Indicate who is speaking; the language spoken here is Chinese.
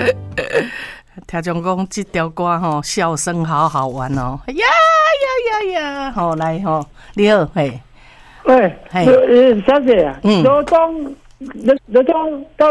Speaker 1: 听众讲这条歌吼，笑声好好玩哦！呀呀呀呀，好来吼，你好，嘿，
Speaker 2: 喂，小姐啊，罗东到